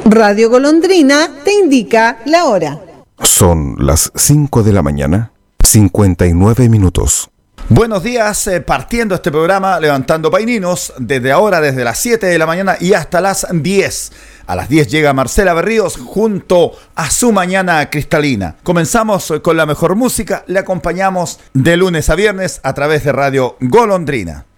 Radio Golondrina te indica la hora. Son las 5 de la mañana, 59 minutos. Buenos días, partiendo este programa Levantando Paininos, desde ahora, desde las 7 de la mañana y hasta las 10. A las 10 llega Marcela Berríos junto a su mañana cristalina. Comenzamos con la mejor música, le acompañamos de lunes a viernes a través de Radio Golondrina.